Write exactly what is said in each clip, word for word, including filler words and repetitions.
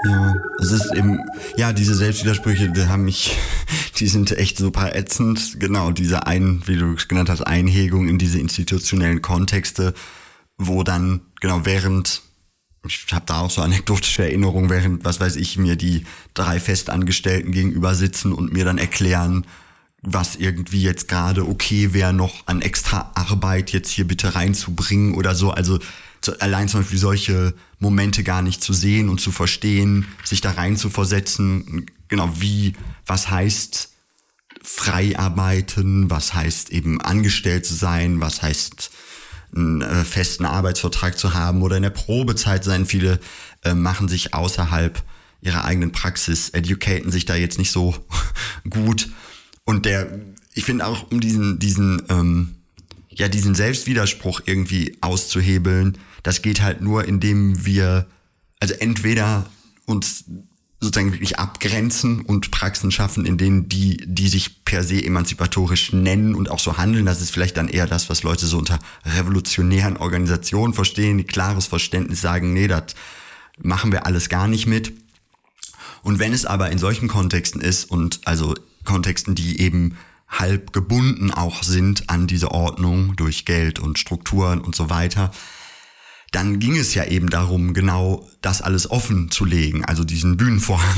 Ja, es ist eben, ja, diese Selbstwidersprüche, die haben mich, die sind echt super ätzend. Genau, diese ein, wie du es genannt hast, Einhegung in diese institutionellen Kontexte, wo dann, genau, während, ich habe da auch so anekdotische Erinnerungen, während, was weiß ich, mir die drei Festangestellten gegenüber sitzen und mir dann erklären, was irgendwie jetzt gerade okay wäre, noch an extra Arbeit jetzt hier bitte reinzubringen oder so. Also so, allein zum Beispiel solche Momente gar nicht zu sehen und zu verstehen, sich da rein zu versetzen, genau, wie, was heißt frei arbeiten, was heißt eben angestellt zu sein, was heißt einen äh, festen Arbeitsvertrag zu haben oder in der Probezeit sein. Viele äh, machen sich außerhalb ihrer eigenen Praxis, educaten sich da jetzt nicht so gut. Und der, ich finde auch, um diesen, diesen, ähm, ja, diesen Selbstwiderspruch irgendwie auszuhebeln, das geht halt nur, indem wir, also entweder uns sozusagen wirklich abgrenzen und Praxen schaffen, in denen die, die sich per se emanzipatorisch nennen und auch so handeln. Das ist vielleicht dann eher das, was Leute so unter revolutionären Organisationen verstehen, die klares Verständnis sagen, nee, das machen wir alles gar nicht mit. Und wenn es aber in solchen Kontexten ist und also Kontexten, die eben halb gebunden auch sind an diese Ordnung durch Geld und Strukturen und so weiter, dann ging es ja eben darum, genau das alles offen zu legen, also diesen Bühnenvorhang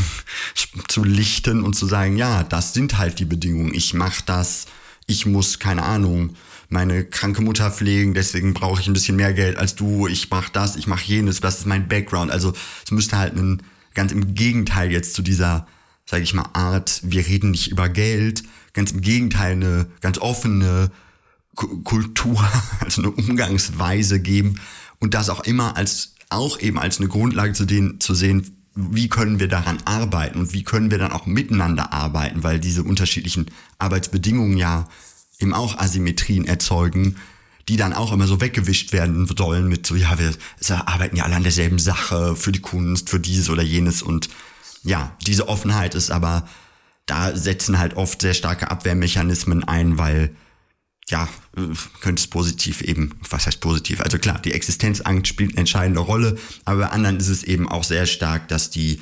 zu lichten und zu sagen, ja, das sind halt die Bedingungen, ich mache das, ich muss, keine Ahnung, meine kranke Mutter pflegen, deswegen brauche ich ein bisschen mehr Geld als du, ich mache das, ich mache jenes, das ist mein Background. Also es müsste halt ein, ganz im Gegenteil jetzt zu dieser, sage ich mal, Art, wir reden nicht über Geld, ganz im Gegenteil eine ganz offene K- Kultur, also eine Umgangsweise geben und das auch immer als, auch eben als eine Grundlage zu, denen, zu sehen, wie können wir daran arbeiten und wie können wir dann auch miteinander arbeiten, weil diese unterschiedlichen Arbeitsbedingungen ja eben auch Asymmetrien erzeugen, die dann auch immer so weggewischt werden sollen mit so, ja, wir arbeiten ja alle an derselben Sache für die Kunst, für dieses oder jenes und ja, diese Offenheit ist aber, da setzen halt oft sehr starke Abwehrmechanismen ein, weil, ja, könnte es positiv eben, was heißt positiv? Also klar, die Existenzangst spielt eine entscheidende Rolle, aber bei anderen ist es eben auch sehr stark, dass die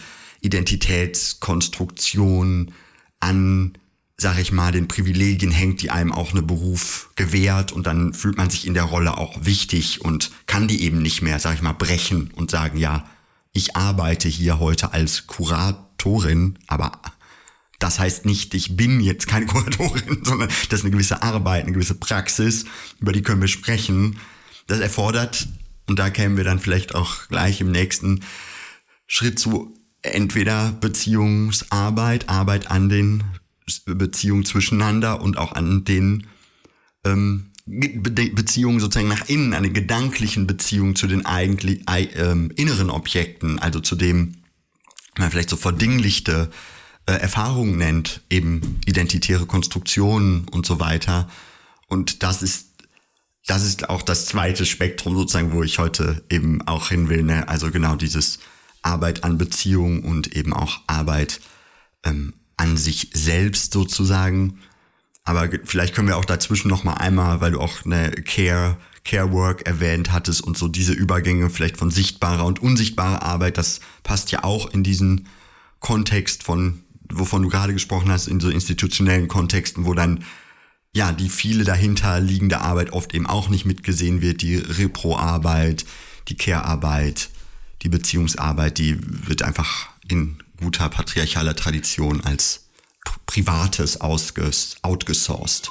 Identitätskonstruktion an, sag ich mal, den Privilegien hängt, die einem auch einen Beruf gewährt und dann fühlt man sich in der Rolle auch wichtig und kann die eben nicht mehr, sag ich mal, brechen und sagen, ja, ich arbeite hier heute als Kuratorin, aber das heißt nicht, ich bin jetzt keine Kuratorin, sondern das ist eine gewisse Arbeit, eine gewisse Praxis, über die können wir sprechen. Das erfordert, und da kämen wir dann vielleicht auch gleich im nächsten Schritt zu, entweder Beziehungsarbeit, Arbeit an den Beziehungen zwischeneinander und auch an den ähm, Be- Beziehungen sozusagen nach innen, eine gedanklichen Beziehung zu den eigentlich äh, äh, inneren Objekten, also zu dem, man vielleicht so verdinglichte äh, Erfahrungen nennt, eben identitäre Konstruktionen und so weiter. Und das ist, das ist auch das zweite Spektrum sozusagen, wo ich heute eben auch hin will, ne? Also genau dieses Arbeit an Beziehungen und eben auch Arbeit ähm, an sich selbst sozusagen. Aber vielleicht können wir auch dazwischen noch mal einmal, weil du auch eine Care, Care Work erwähnt hattest und so diese Übergänge vielleicht von sichtbarer und unsichtbarer Arbeit, das passt ja auch in diesen Kontext von, wovon du gerade gesprochen hast, in so institutionellen Kontexten, wo dann ja die viele dahinter liegende Arbeit oft eben auch nicht mitgesehen wird, die Repro-Arbeit, die Care-Arbeit, die Beziehungsarbeit, die wird einfach in guter patriarchaler Tradition als Privates ausges- outgesourced.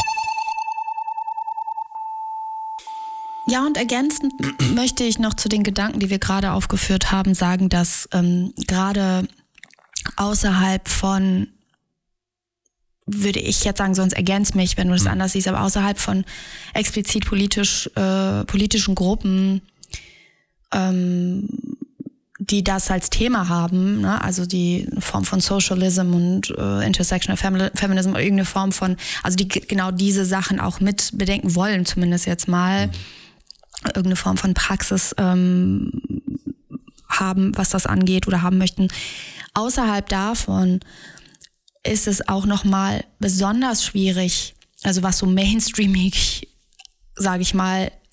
Ja, und ergänzend möchte ich noch zu den Gedanken, die wir gerade aufgeführt haben, sagen, dass ähm, gerade außerhalb von, würde ich jetzt sagen, sonst ergänzt mich, wenn du das mhm. anders siehst, aber außerhalb von explizit politisch, äh, politischen Gruppen, ähm, die das als Thema haben, ne? Also die Form von Socialism und äh, Intersectional Femi- Feminism oder irgendeine Form von, also die genau diese Sachen auch mit bedenken wollen, zumindest jetzt mal, mhm. irgendeine Form von Praxis ähm, haben, was das angeht oder haben möchten. Außerhalb davon ist es auch nochmal besonders schwierig, also was so mainstreamig, sage ich mal,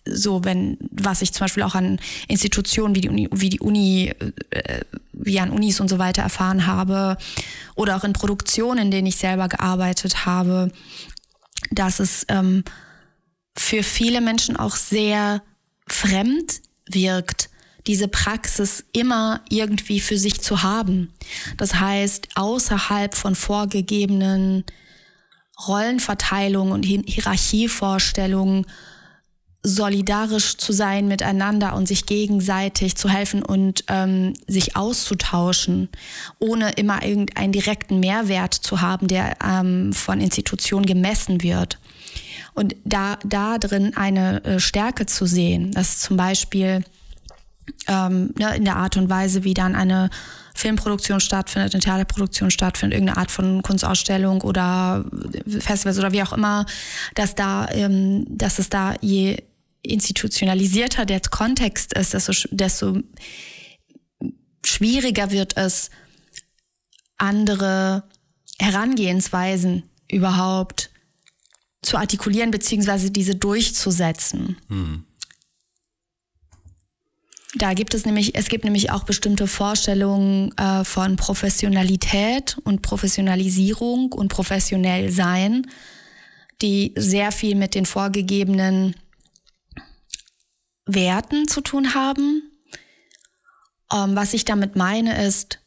so, wenn, was ich zum Beispiel auch an Institutionen wie die Uni, wie die Uni, äh, wie an Unis und so weiter erfahren habe oder auch in Produktionen, in denen ich selber gearbeitet habe, dass es ähm, für viele Menschen auch sehr fremd wirkt, diese Praxis immer irgendwie für sich zu haben. Das heißt, außerhalb von vorgegebenen Rollenverteilungen und Hierarchievorstellungen solidarisch zu sein miteinander und sich gegenseitig zu helfen und ähm, sich auszutauschen, ohne immer irgendeinen direkten Mehrwert zu haben, der ähm, von Institutionen gemessen wird. Und da, da drin eine äh, Stärke zu sehen, dass zum Beispiel ähm, ne, in der Art und Weise, wie dann eine Filmproduktion stattfindet, eine Theaterproduktion stattfindet, irgendeine Art von Kunstausstellung oder Festivals oder wie auch immer, dass da, ähm, dass es da je institutionalisierter der Kontext ist, desto, desto schwieriger wird es, andere Herangehensweisen überhaupt zu artikulieren beziehungsweise diese durchzusetzen. Hm. Da gibt es nämlich, es gibt nämlich auch bestimmte Vorstellungen äh, von Professionalität und Professionalisierung und professionell sein, die sehr viel mit den vorgegebenen Werten zu tun haben. Ähm, was ich damit meine ist,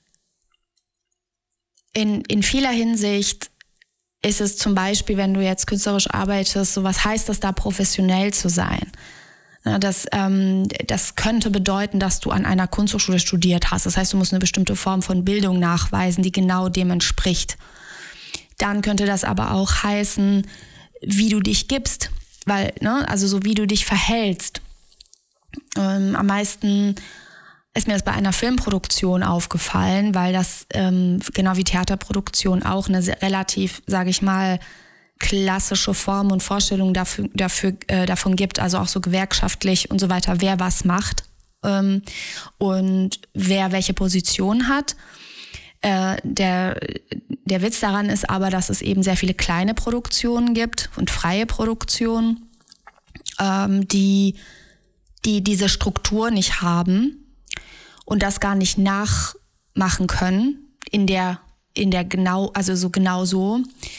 in, in vieler Hinsicht ist es zum Beispiel, wenn du jetzt künstlerisch arbeitest, so was heißt das da, professionell zu sein? Das, ähm, das könnte bedeuten, dass du an einer Kunsthochschule studiert hast. Das heißt, du musst eine bestimmte Form von Bildung nachweisen, die genau dem entspricht. Dann könnte das aber auch heißen, wie du dich gibst, weil, ne, also so wie du dich verhältst. Ähm, am meisten ist mir das bei einer Filmproduktion aufgefallen, weil das ähm, genau wie Theaterproduktion auch eine sehr, relativ, sage ich mal, klassische Form und Vorstellung dafür, dafür, äh, davon gibt, also auch so gewerkschaftlich und so weiter, wer was macht ähm, und wer welche Position hat. Äh, der, der Witz daran ist aber, dass es eben sehr viele kleine Produktionen gibt und freie Produktionen, ähm, die, die diese Struktur nicht haben und das gar nicht nachmachen können in der, in der genau, also so genau so.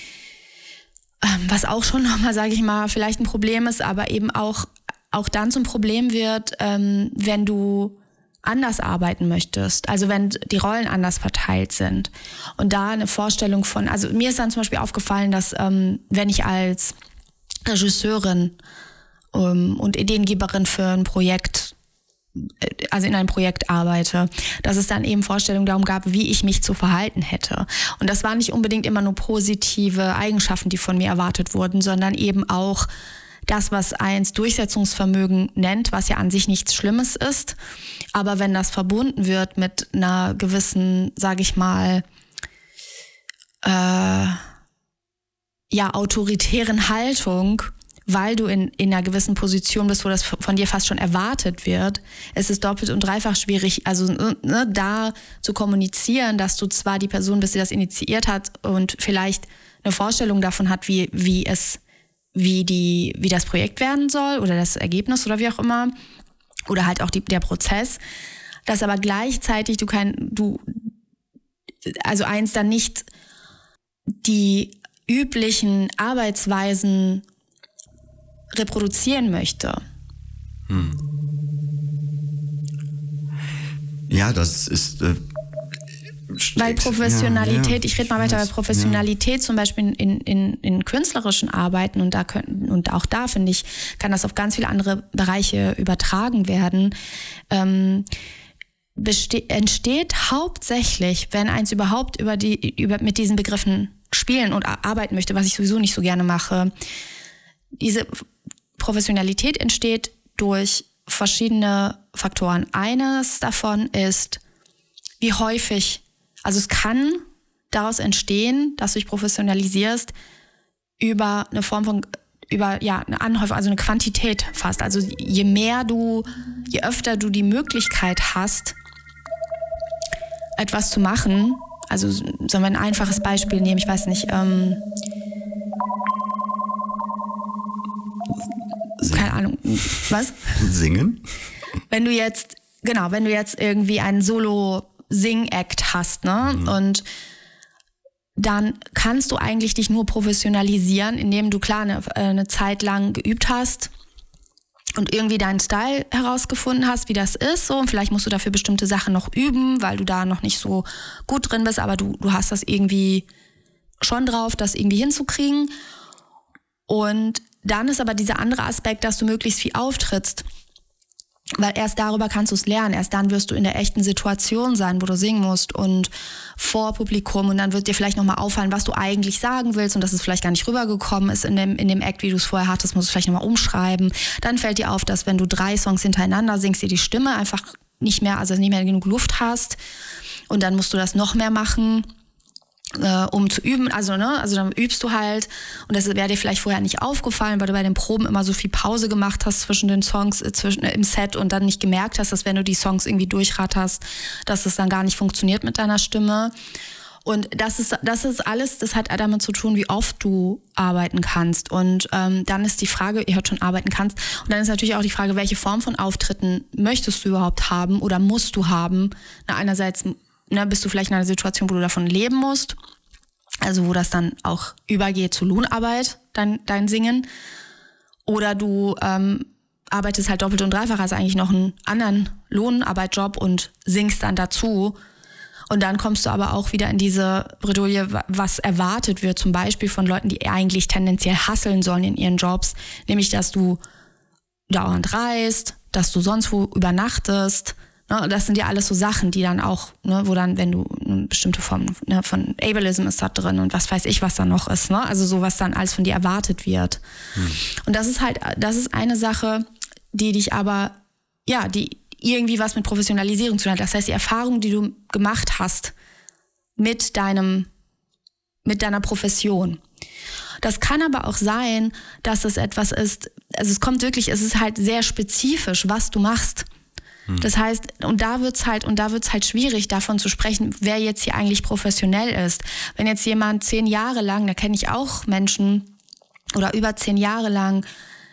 Was auch schon nochmal, sage ich mal, vielleicht ein Problem ist, aber eben auch, auch dann zum Problem wird, ähm, wenn du anders arbeiten möchtest, also wenn die Rollen anders verteilt sind. Und da eine Vorstellung von, also mir ist dann zum Beispiel aufgefallen, dass ähm, wenn ich als Regisseurin ähm, und Ideengeberin für ein Projekt, also in einem Projekt arbeite, dass es dann eben Vorstellungen darum gab, wie ich mich zu verhalten hätte. Und das waren nicht unbedingt immer nur positive Eigenschaften, die von mir erwartet wurden, sondern eben auch das, was eins Durchsetzungsvermögen nennt, was ja an sich nichts Schlimmes ist. Aber wenn das verbunden wird mit einer gewissen, sage ich mal, äh, ja, autoritären Haltung, weil du in, in einer gewissen Position bist, wo das von dir fast schon erwartet wird, es ist doppelt und dreifach schwierig, also ne, da zu kommunizieren, dass du zwar die Person bist, die das initiiert hat und vielleicht eine Vorstellung davon hat, wie, wie es, wie die, wie das Projekt werden soll oder das Ergebnis oder wie auch immer, oder halt auch die, der Prozess, dass aber gleichzeitig du kein, du, also eins dann nicht die üblichen Arbeitsweisen reproduzieren möchte. Hm. Ja, das ist äh, weil Professionalität, ja, ja, ich rede mal weiter, weil Professionalität ja. zum Beispiel in, in, in künstlerischen Arbeiten und da können, und auch da finde ich, kann das auf ganz viele andere Bereiche übertragen werden, ähm, beste- entsteht hauptsächlich, wenn eins überhaupt über die, über, mit diesen Begriffen spielen und arbeiten möchte, was ich sowieso nicht so gerne mache. Diese Professionalität entsteht durch verschiedene Faktoren. Eines davon ist, wie häufig, also es kann daraus entstehen, dass du dich professionalisierst über eine Form von, über ja, eine Anhäufung, also eine Quantität fast. Also je mehr du, je öfter du die Möglichkeit hast, etwas zu machen, also sollen wir ein einfaches Beispiel nehmen, ich weiß nicht, ähm, keine Ahnung, was? Singen? Wenn du jetzt, genau, wenn du jetzt irgendwie einen Solo-Sing-Act hast, ne? Mhm. Und dann kannst du eigentlich dich nur professionalisieren, indem du klar eine, eine Zeit lang geübt hast und irgendwie deinen Style herausgefunden hast, wie das ist. So. Und vielleicht musst du dafür bestimmte Sachen noch üben, weil du da noch nicht so gut drin bist, aber du, du hast das irgendwie schon drauf, das irgendwie hinzukriegen. Und dann ist aber dieser andere Aspekt, dass du möglichst viel auftrittst. Weil erst darüber kannst du es lernen. Erst dann wirst du in der echten Situation sein, wo du singen musst und vor Publikum. Und dann wird dir vielleicht nochmal auffallen, was du eigentlich sagen willst und dass es vielleicht gar nicht rübergekommen ist in dem, in dem Act, wie du es vorher hattest, musst du es vielleicht nochmal umschreiben. Dann fällt dir auf, dass wenn du drei Songs hintereinander singst, dir die Stimme einfach nicht mehr, also nicht mehr genug Luft hast. Und dann musst du das noch mehr machen, Äh, um zu üben, also ne, also dann übst du halt und das wäre dir vielleicht vorher nicht aufgefallen, weil du bei den Proben immer so viel Pause gemacht hast zwischen den Songs, äh, zwischen äh, im Set und dann nicht gemerkt hast, dass wenn du die Songs irgendwie durchratterst, dass es dann gar nicht funktioniert mit deiner Stimme. Und das ist, das ist alles, das hat damit zu tun, wie oft du arbeiten kannst. Und ähm, dann ist die Frage, ihr hört schon, arbeiten kannst. Und dann ist natürlich auch die Frage, welche Form von Auftritten möchtest du überhaupt haben oder musst du haben? Na, einerseits Ne, bist du vielleicht in einer Situation, wo du davon leben musst, also wo das dann auch übergeht zu Lohnarbeit, dein, dein Singen, oder du ähm, arbeitest halt doppelt und dreifach, also eigentlich noch einen anderen Lohnarbeitjob und singst dann dazu. Und dann kommst du aber auch wieder in diese Bredouille, was erwartet wird, zum Beispiel von Leuten, die eigentlich tendenziell hustlen sollen in ihren Jobs, nämlich dass du dauernd reist, dass du sonst wo übernachtest. Das sind ja alles so Sachen, die dann auch, ne, wo dann, wenn du eine bestimmte Form ne, von Ableism ist da drin und was weiß ich, was da noch ist, ne? Also so, was dann alles von dir erwartet wird. Hm. Und das ist halt, das ist eine Sache, die dich aber, ja, die irgendwie was mit Professionalisierung zu tun hat. Das heißt, die Erfahrung, die du gemacht hast mit deinem, mit deiner Profession. Das kann aber auch sein, dass es etwas ist, also es kommt wirklich, es ist halt sehr spezifisch, was du machst. Das heißt, und da wird's halt, und da wird's halt schwierig, davon zu sprechen, wer jetzt hier eigentlich professionell ist. Wenn jetzt jemand zehn Jahre lang, da kenne ich auch Menschen, oder über zehn Jahre lang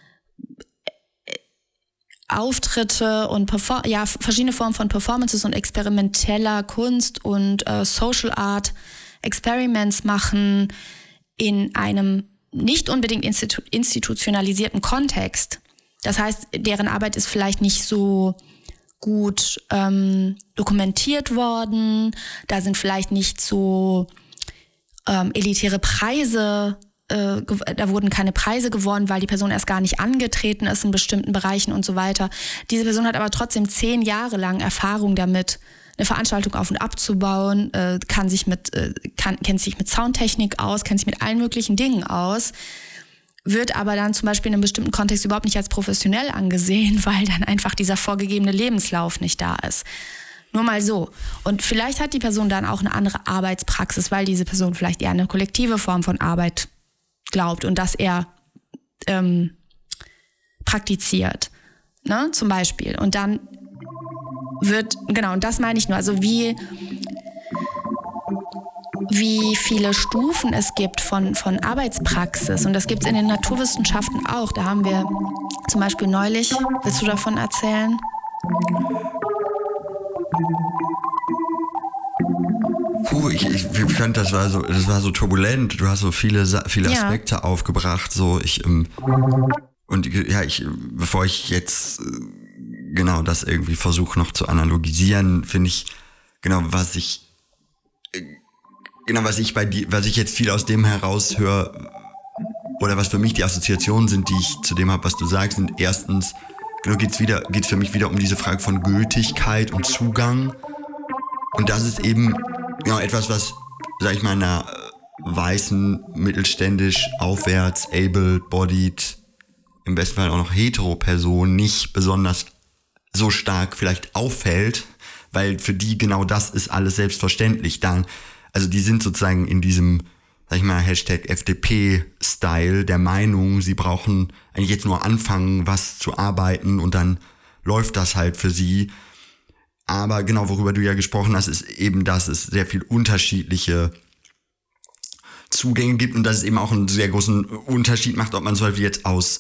Auftritte und Perform- ja, verschiedene Formen von Performances und experimenteller Kunst und äh, Social Art Experiments machen in einem nicht unbedingt institu- institutionalisierten Kontext. Das heißt, deren Arbeit ist vielleicht nicht so gut ähm, dokumentiert worden, da sind vielleicht nicht so ähm, elitäre Preise, äh, ge- da wurden keine Preise gewonnen, weil die Person erst gar nicht angetreten ist in bestimmten Bereichen und so weiter. Diese Person hat aber trotzdem zehn Jahre lang Erfahrung damit, eine Veranstaltung auf- und abzubauen, äh, kann sich mit, äh, kann, kennt sich mit Soundtechnik aus, kennt sich mit allen möglichen Dingen aus, wird aber dann zum Beispiel in einem bestimmten Kontext überhaupt nicht als professionell angesehen, weil dann einfach dieser vorgegebene Lebenslauf nicht da ist. Nur mal so. Und vielleicht hat die Person dann auch eine andere Arbeitspraxis, weil diese Person vielleicht eher eine kollektive Form von Arbeit glaubt und das eher ähm, praktiziert, ne, zum Beispiel. Und dann wird, genau, und das meine ich nur, also wie wie viele Stufen es gibt von, von Arbeitspraxis. Und das gibt es in den Naturwissenschaften auch. Da haben wir zum Beispiel neulich, willst du davon erzählen? Puh, ich, ich fand, das war so, das war so turbulent. Du hast so viele, viele Aspekte ja. aufgebracht. So, ich, ähm, und ja, ich, bevor ich jetzt genau das irgendwie versuche noch zu analogisieren, finde ich, genau, was ich Genau, was ich bei die, was ich jetzt viel aus dem heraushöre, oder was für mich die Assoziationen sind, die ich zu dem habe, was du sagst, sind erstens, genau, geht's wieder, geht's für mich wieder um diese Frage von Gültigkeit und Zugang. Und das ist eben, genau, etwas, was, sag ich mal, einer weißen, mittelständisch, aufwärts, able-bodied, im besten Fall auch noch hetero Person nicht besonders so stark vielleicht auffällt, weil für die genau das ist alles selbstverständlich. Dann, also die sind sozusagen in diesem, sag ich mal, Hashtag F D P-Style der Meinung, sie brauchen eigentlich jetzt nur anfangen, was zu arbeiten und dann läuft das halt für sie. Aber genau, worüber du ja gesprochen hast, ist eben, dass es sehr viel unterschiedliche Zugänge gibt und dass es eben auch einen sehr großen Unterschied macht, ob man zum Beispiel jetzt aus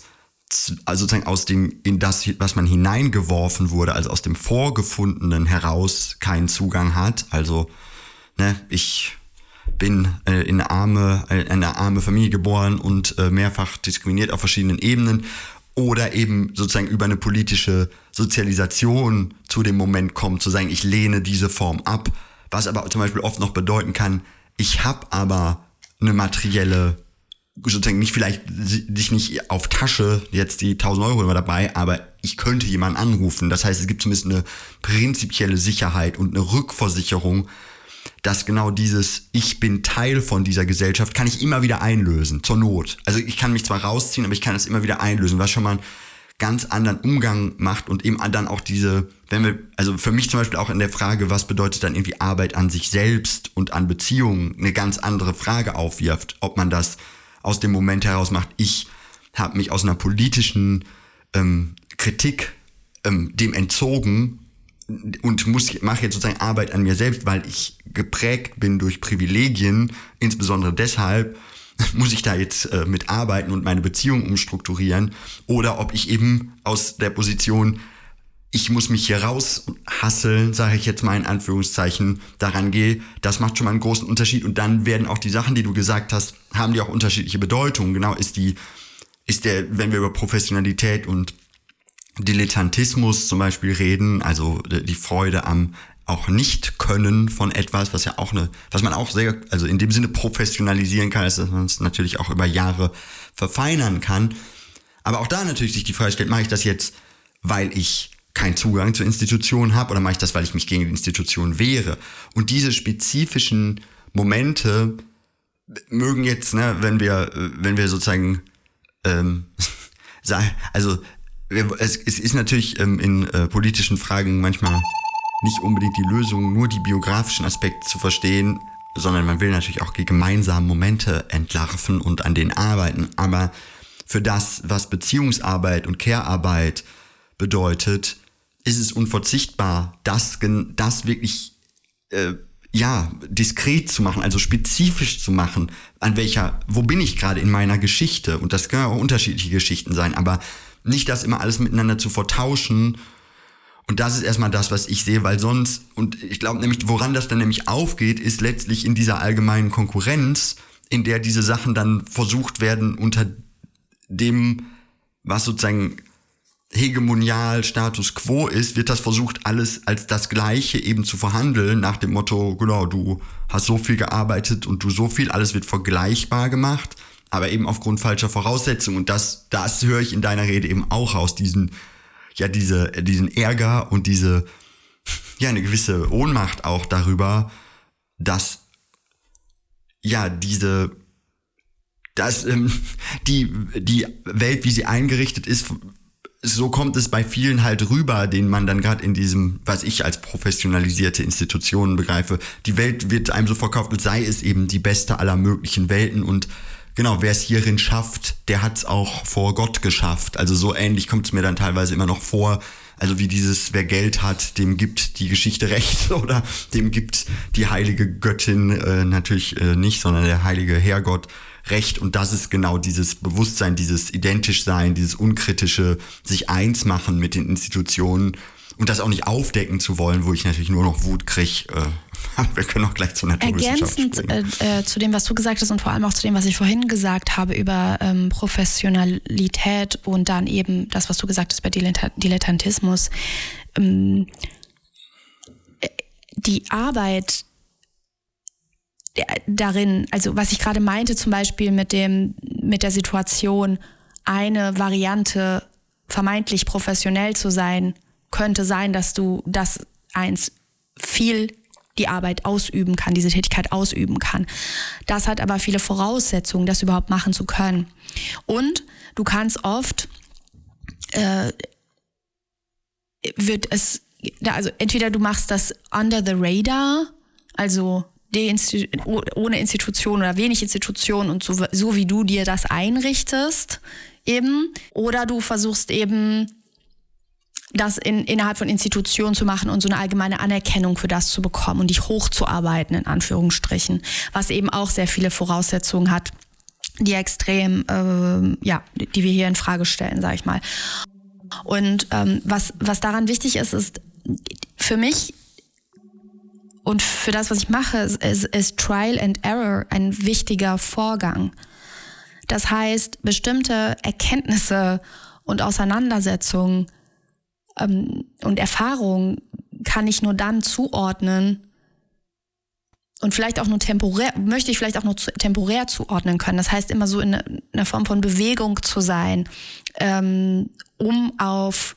also sozusagen aus dem, in das, was man hineingeworfen wurde, also aus dem Vorgefundenen heraus keinen Zugang hat. Also, ne, ich bin äh, in eine arme, äh, in eine arme Familie geboren und äh, mehrfach diskriminiert auf verschiedenen Ebenen. Oder eben sozusagen über eine politische Sozialisation zu dem Moment kommt, zu sagen, ich lehne diese Form ab. Was aber zum Beispiel oft noch bedeuten kann, ich habe aber eine materielle, sozusagen nicht vielleicht dich nicht auf Tasche, jetzt die tausend Euro immer dabei, aber ich könnte jemanden anrufen. Das heißt, es gibt zumindest eine prinzipielle Sicherheit und eine Rückversicherung, dass genau dieses, ich bin Teil von dieser Gesellschaft, kann ich immer wieder einlösen, zur Not. Also ich kann mich zwar rausziehen, aber ich kann es immer wieder einlösen, was schon mal einen ganz anderen Umgang macht und eben dann auch diese, wenn wir, also für mich zum Beispiel auch in der Frage, was bedeutet dann irgendwie Arbeit an sich selbst und an Beziehungen, eine ganz andere Frage aufwirft, ob man das aus dem Moment heraus macht, ich habe mich aus einer politischen ähm, Kritik ähm, dem entzogen und muss mache jetzt sozusagen Arbeit an mir selbst, weil ich geprägt bin durch Privilegien, insbesondere deshalb muss ich da jetzt äh, mit arbeiten und meine Beziehung umstrukturieren, oder ob ich eben aus der Position, ich muss mich hier raushasseln, sage ich jetzt mal in Anführungszeichen, daran gehe, das macht schon mal einen großen Unterschied. Und dann werden auch die Sachen, die du gesagt hast, haben die auch unterschiedliche Bedeutungen. Genau, ist die, ist der, wenn wir über Professionalität und Dilettantismus zum Beispiel reden, also die Freude am auch Nicht-Können von etwas, was ja auch eine, was man auch sehr, also in dem Sinne professionalisieren kann, dass man es natürlich auch über Jahre verfeinern kann. Aber auch da natürlich sich die Frage stellt, mache ich das jetzt, weil ich keinen Zugang zur Institution habe, oder mache ich das, weil ich mich gegen die Institution wehre? Und diese spezifischen Momente mögen jetzt, ne, wenn wir, wenn wir sozusagen, ähm, also es, es ist natürlich ähm, in äh, politischen Fragen manchmal nicht unbedingt die Lösung, nur die biografischen Aspekte zu verstehen, sondern man will natürlich auch die gemeinsamen Momente entlarven und an denen arbeiten. Aber für das, was Beziehungsarbeit und Care-Arbeit bedeutet, ist es unverzichtbar, das, das wirklich äh, ja diskret zu machen, also spezifisch zu machen, an welcher, wo bin ich gerade in meiner Geschichte, und das können auch unterschiedliche Geschichten sein, aber nicht das immer alles miteinander zu vertauschen. Und das ist erstmal das, was ich sehe, weil sonst, und ich glaube nämlich, woran das dann nämlich aufgeht, ist letztlich in dieser allgemeinen Konkurrenz, in der diese Sachen dann versucht werden, unter dem, was sozusagen hegemonial Status quo ist, wird das versucht, alles als das Gleiche eben zu verhandeln, nach dem Motto, genau, du hast so viel gearbeitet und du so viel, alles wird vergleichbar gemacht, aber eben aufgrund falscher Voraussetzungen. Und das, das höre ich in deiner Rede eben auch raus, diesen, ja, diese, diesen Ärger und diese, ja, eine gewisse Ohnmacht auch darüber, dass, ja, diese, dass, ähm, die, die Welt, wie sie eingerichtet ist, so kommt es bei vielen halt rüber, denen man dann gerade in diesem, was ich als professionalisierte Institutionen begreife, die Welt wird einem so verkauft, als sei es eben die beste aller möglichen Welten, und genau, wer es hierin schafft, der hat es auch vor Gott geschafft. Also so ähnlich kommt es mir dann teilweise immer noch vor, also wie dieses, wer Geld hat, dem gibt die Geschichte recht, oder dem gibt die heilige Göttin äh, natürlich äh, nicht, sondern der heilige Herrgott recht. Und das ist genau dieses Bewusstsein, dieses Identischsein, dieses unkritische sich eins machen mit den Institutionen und das auch nicht aufdecken zu wollen, wo ich natürlich nur noch Wut kriege. Äh, wir können auch gleich zur Naturwissenschaft Ergänzend äh, äh, zu dem, was du gesagt hast, und vor allem auch zu dem, was ich vorhin gesagt habe über ähm, Professionalität und dann eben das, was du gesagt hast bei Dilettant- Dilettantismus. Ähm, die Arbeit darin, also was ich gerade meinte, zum Beispiel mit dem, mit der Situation, eine Variante vermeintlich professionell zu sein, könnte sein, dass du, dass eins viel die Arbeit ausüben kann, diese Tätigkeit ausüben kann. Das hat aber viele Voraussetzungen, das überhaupt machen zu können. Und du kannst oft, äh, wird es, also entweder du machst das under the radar, also ohne Institution oder wenig Institution und so, so wie du dir das einrichtest eben, oder du versuchst eben das in, innerhalb von Institutionen zu machen und so eine allgemeine Anerkennung für das zu bekommen und dich hochzuarbeiten, in Anführungsstrichen, was eben auch sehr viele Voraussetzungen hat. die extrem, äh, ja, die wir hier in Frage stellen, sag ich mal. Und ähm, was, was daran wichtig ist, ist für mich und für das, was ich mache, ist, ist, ist Trial and Error ein wichtiger Vorgang. Das heißt, bestimmte Erkenntnisse und Auseinandersetzungen ähm, und Erfahrungen kann ich nur dann zuordnen und vielleicht auch nur temporär, möchte ich vielleicht auch nur zu, temporär zuordnen können. Das heißt, immer so in einer Form von Bewegung zu sein, ähm, um auf,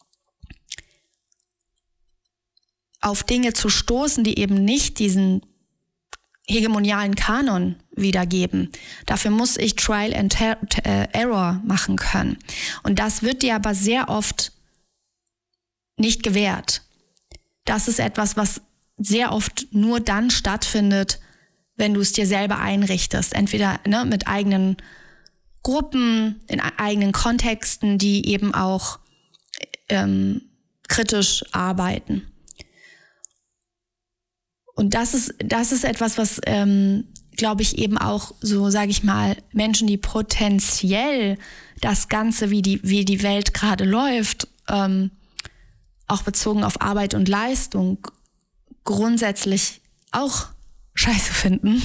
auf Dinge zu stoßen, die eben nicht diesen hegemonialen Kanon wiedergeben. Dafür muss ich Trial and ter- ter- Error machen können. Und das wird dir aber sehr oft nicht gewährt. Das ist etwas, was sehr oft nur dann stattfindet, wenn du es dir selber einrichtest. Entweder ne, mit eigenen Gruppen, in eigenen Kontexten, die eben auch ähm, kritisch arbeiten. Und das ist, das ist etwas, was, ähm, glaube ich, eben auch so, sage ich mal, Menschen, die potenziell das Ganze, wie die, wie die Welt gerade läuft, ähm, auch bezogen auf Arbeit und Leistung, grundsätzlich auch scheiße finden,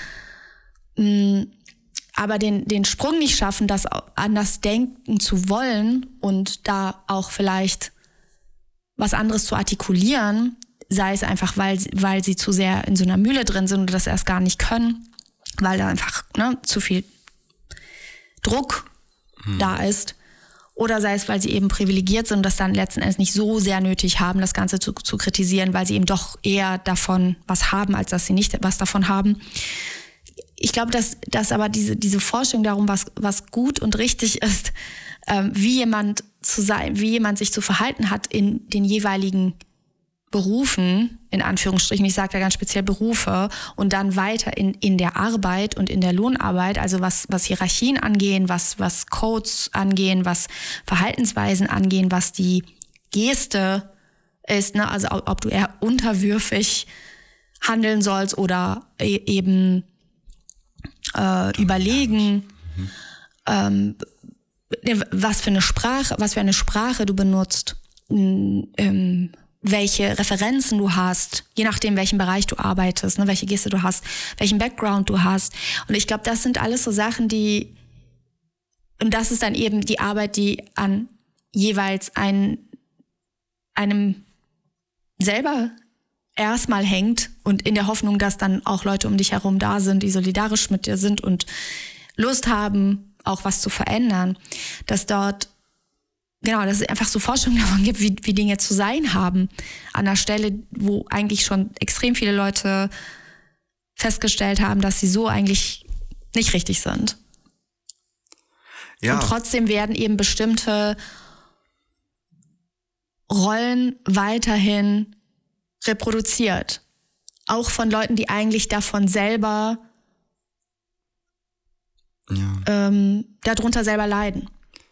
aber den, den Sprung nicht schaffen, das anders denken zu wollen und da auch vielleicht was anderes zu artikulieren, sei es einfach, weil, weil sie zu sehr in so einer Mühle drin sind und das erst gar nicht können, weil da einfach ne, zu viel Druck hm. da ist. Oder sei es, weil sie eben privilegiert sind und das dann letzten Endes nicht so sehr nötig haben, das Ganze zu, zu kritisieren, weil sie eben doch eher davon was haben, als dass sie nicht was davon haben. Ich glaube, dass, dass aber diese, diese Forschung darum, was, was gut und richtig ist, ähm, wie jemand zu sein, wie jemand sich zu verhalten hat in den jeweiligen Berufen, in Anführungsstrichen, ich sage da ganz speziell Berufe, und dann weiter in, in der Arbeit und in der Lohnarbeit, also was, was Hierarchien angehen, was, was Codes angehen, was Verhaltensweisen angehen, was die Geste ist, ne? Also ob, ob du eher unterwürfig handeln sollst oder e- eben äh, überlegen, mhm. ähm, was für eine Sprache, was für eine Sprache du benutzt, ähm, welche Referenzen du hast, je nachdem, welchen Bereich du arbeitest, ne, welche Geste du hast, welchen Background du hast. Und ich glaube, das sind alles so Sachen, die, und das ist dann eben die Arbeit, die an jeweils ein, einem selber erstmal hängt und in der Hoffnung, dass dann auch Leute um dich herum da sind, die solidarisch mit dir sind und Lust haben, auch was zu verändern, dass dort Genau, dass es einfach so Forschung davon gibt, wie, wie Dinge zu sein haben. An einer Stelle, wo eigentlich schon extrem viele Leute festgestellt haben, dass sie so eigentlich nicht richtig sind. Ja. Und trotzdem werden eben bestimmte Rollen weiterhin reproduziert. Auch von Leuten, die eigentlich davon selber, ja. ähm, darunter selber leiden.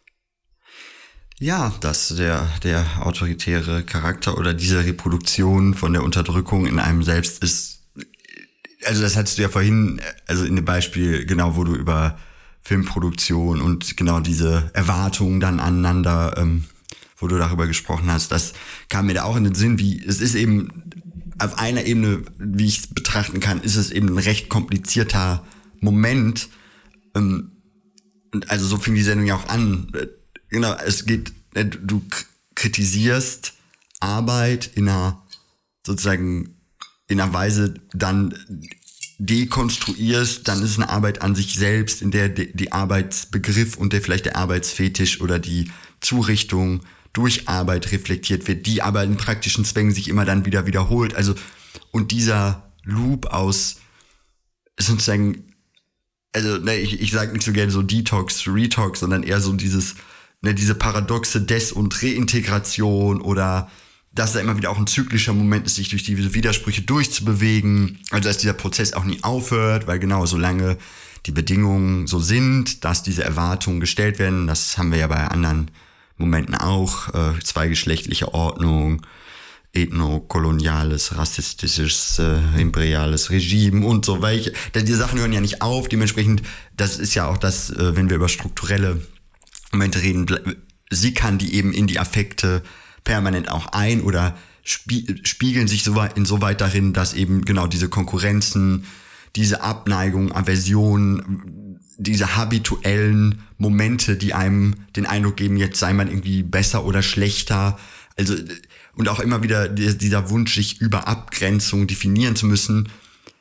Ja, dass der, der autoritäre Charakter oder diese Reproduktion von der Unterdrückung in einem selbst ist, also das hattest du ja vorhin, also in dem Beispiel, genau, wo du über Filmproduktion und genau diese Erwartungen dann aneinander, ähm, wo du darüber gesprochen hast, das kam mir da auch in den Sinn, wie, es ist eben auf einer Ebene, wie ich es betrachten kann, ist es eben ein recht komplizierter Moment, ähm, und also so fing die Sendung ja auch an. Genau, es geht, du kritisierst Arbeit in einer, sozusagen, in einer Weise dann dekonstruierst, dann ist es eine Arbeit an sich selbst, in der die Arbeitsbegriff und der vielleicht der Arbeitsfetisch oder die Zurichtung durch Arbeit reflektiert wird, die aber in praktischen Zwängen sich immer dann wieder wiederholt. Also, und dieser Loop aus, sozusagen, also, ne, ich, ich sage nicht so gerne so Detox, Retox, sondern eher so dieses, ne, diese paradoxe Des- und Reintegration oder dass da immer wieder auch ein zyklischer Moment ist, sich durch diese Widersprüche durchzubewegen. Also dass dieser Prozess auch nie aufhört, weil genau, solange die Bedingungen so sind, dass diese Erwartungen gestellt werden, das haben wir ja bei anderen Momenten auch, äh, zweigeschlechtliche Ordnung, ethnokoloniales, rassistisches, äh, imperiales Regime und so weiter. Die Sachen hören ja nicht auf, dementsprechend, das ist ja auch das, äh, wenn wir über strukturelle Momente reden, sickern die eben in die Affekte permanent auch ein oder spie- spiegeln sich so weit, insoweit darin, dass eben genau diese Konkurrenzen, diese Abneigung, Aversion, diese habituellen Momente, die einem den Eindruck geben, jetzt sei man irgendwie besser oder schlechter, also und auch immer wieder dieser Wunsch, sich über Abgrenzung definieren zu müssen.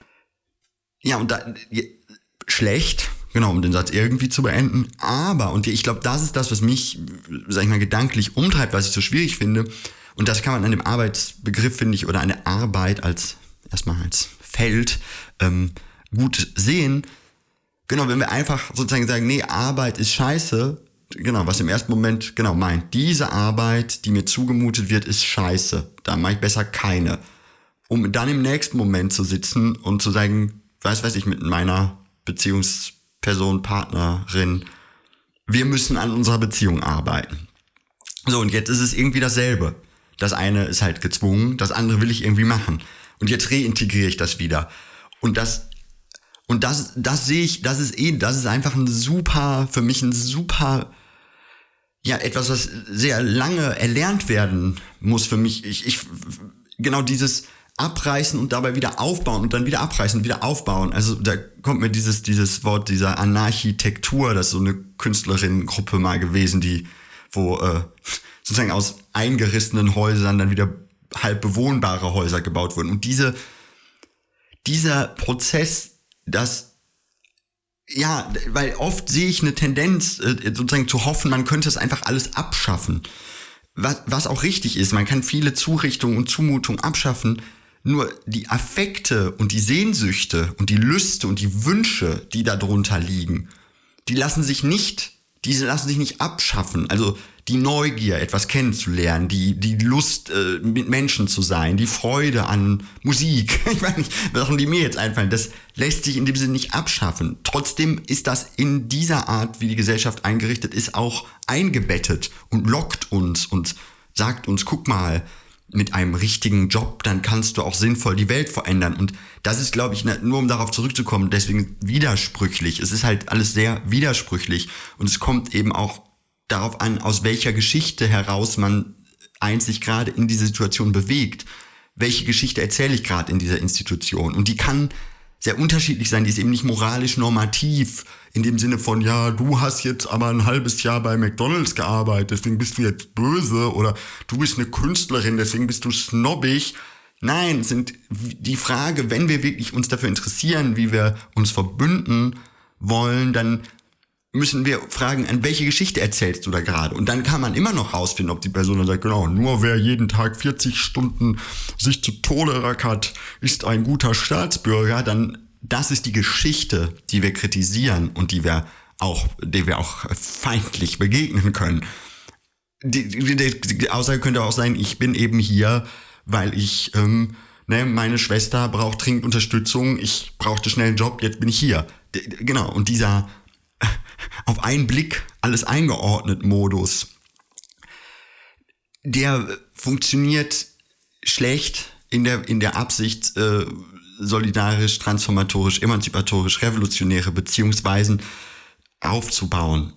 Ja, und da, schlecht, genau, um den Satz irgendwie zu beenden. Aber, und ich glaube, das ist das, was mich, sag ich mal, gedanklich umtreibt, was ich so schwierig finde. Und das kann man an dem Arbeitsbegriff, finde ich, oder an der Arbeit als, erstmal als Feld, ähm, gut sehen. Genau, wenn wir einfach sozusagen sagen, nee, Arbeit ist scheiße, genau, was im ersten Moment genau meint, diese Arbeit, die mir zugemutet wird, ist scheiße. Da mache ich besser keine. Um dann im nächsten Moment zu sitzen und zu sagen, weiß weiß ich, mit meiner Beziehungsperson, Partnerin, wir müssen an unserer Beziehung arbeiten. So, und jetzt ist es irgendwie dasselbe. Das eine ist halt gezwungen, das andere will ich irgendwie machen. Und jetzt reintegriere ich das wieder. Und das Und das, das sehe ich, das ist eh, das ist einfach ein super, für mich ein super, ja, etwas, was sehr lange erlernt werden muss für mich. Ich, ich, genau dieses Abreißen und dabei wieder aufbauen und dann wieder abreißen und wieder aufbauen. Also da kommt mir dieses, dieses Wort dieser Anarchitektur, das ist so eine Künstlerinnengruppe mal gewesen, die, wo, äh, sozusagen aus eingerissenen Häusern dann wieder halb bewohnbare Häuser gebaut wurden. Und diese, dieser Prozess, das, ja, weil oft sehe ich eine Tendenz, sozusagen zu hoffen, man könnte es einfach alles abschaffen. Was, was auch richtig ist, man kann viele Zurichtungen und Zumutungen abschaffen, nur die Affekte und die Sehnsüchte und die Lüste und die Wünsche, die darunter liegen, die lassen sich nicht, diese lassen sich nicht abschaffen. Also die Neugier, etwas kennenzulernen, die, die Lust, äh, mit Menschen zu sein, die Freude an Musik, ich weiß nicht, Sachen, die mir jetzt einfallen, das lässt sich in dem Sinne nicht abschaffen. Trotzdem ist das in dieser Art, wie die Gesellschaft eingerichtet ist, auch eingebettet und lockt uns und sagt uns, guck mal, mit einem richtigen Job, dann kannst du auch sinnvoll die Welt verändern. Und das ist, glaube ich, nur um darauf zurückzukommen, deswegen widersprüchlich. Es ist halt alles sehr widersprüchlich und es kommt eben auch darauf an, aus welcher Geschichte heraus man einzig gerade in diese Situation bewegt. Welche Geschichte erzähle ich gerade in dieser Institution? Und die kann sehr unterschiedlich sein, die ist eben nicht moralisch normativ, in dem Sinne von, ja, du hast jetzt aber ein halbes Jahr bei McDonald's gearbeitet, deswegen bist du jetzt böse, oder du bist eine Künstlerin, deswegen bist du snobbig. Nein, sind die Frage, wenn wir wirklich uns dafür interessieren, wie wir uns verbünden wollen, dann müssen wir fragen, an welche Geschichte erzählst du da gerade? Und dann kann man immer noch rausfinden, ob die Person dann sagt, genau, nur wer jeden Tag vierzig Stunden sich zu Tode rackert, ist ein guter Staatsbürger. Dann, das ist die Geschichte, die wir kritisieren und die wir auch, der wir auch feindlich begegnen können. Die, die, die Aussage könnte auch sein, ich bin eben hier, weil ich, ähm, ne, meine Schwester braucht dringend Unterstützung, ich brauchte schnell einen Job, jetzt bin ich hier. D- genau, und dieser auf einen Blick alles eingeordnet Modus, der funktioniert schlecht in der, in der Absicht, äh, solidarisch, transformatorisch, emanzipatorisch, revolutionäre Beziehungsweisen aufzubauen.